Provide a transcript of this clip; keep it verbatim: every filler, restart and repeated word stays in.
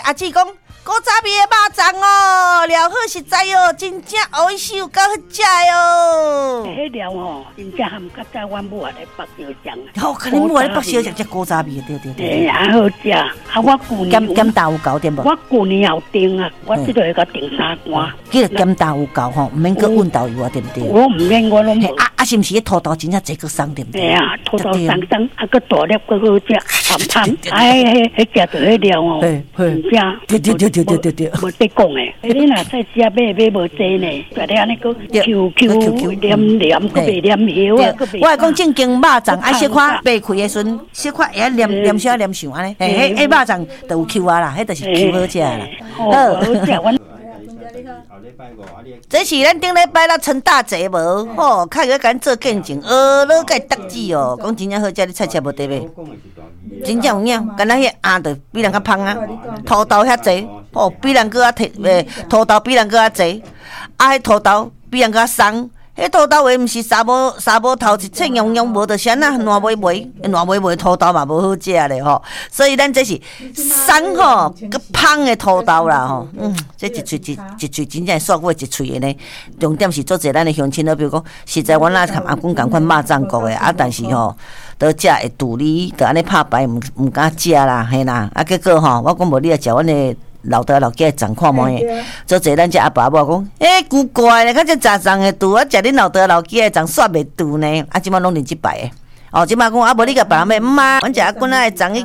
阿姊讲。古早味的肉粽哦，料好实在哦，真正好食又够好食哦。 迄料哦，真正含较早阮母也咧北烧酱。 哦，可能母咧北烧酱只古早味，对对对。 对，还好食。啊，我旧年减减豆有够对无？ 我旧年后订啊，我即个个订三罐。 记得减豆有够吼，唔免搁温豆油啊，对不对？ 我唔免，我拢无。 啊啊，是毋是迄土豆真正侪个松对不对？ 对啊，土豆松松，啊个大粒个好食，香香。哎，迄迄食着迄料哦，真正。 对对对对对对对。 无得讲诶，你若在家买买无济呢，就咧安尼个 Q Q 黏黏，个袂黏油啊，个袂。 我讲正经肉粽，啊小块掰开诶时阵，小块会黏黏小黏上安尼，嘿，迄迄肉粽就有 Q 啊啦，迄就是 Q 好食啦。 好，好食，阮。 这是咱顶礼拜啦陈大姐无吼，较个敢做见证，呃，老甲得志哦，讲真正好食，你菜车无得买，真正有影，敢若迄鸭着比人较芳啊，土豆遐济，哦，比人搁较摕诶，土豆比人搁较济，啊，迄土豆比人搁较松。迄土豆话毋是三无三无头一切样样无，就是安那烂糜糜，烂糜糜土豆嘛无好食咧吼。所以咱这是松吼，佮芳的土豆啦吼。嗯，这一喙一一喙真正煞过一喙的呢。重点是做者咱的乡亲，比如讲，实在阮阿含阿公共款肉粽国的，啊，但是吼，都食会肚里，都安尼拍牌，毋毋敢食啦，嘿啦。啊，结果吼，我讲无你来食阮的。老爸老囝粽看卖诶，做者咱只阿爸母讲，诶、欸，奇怪咧，较只炸粽诶肚，我食恁老爸老囝诶粽煞袂肚呢，啊，即摆拢认即摆诶。哦，即摆讲啊，无你甲别人买，毋啊，阮食阿滚仔诶粽。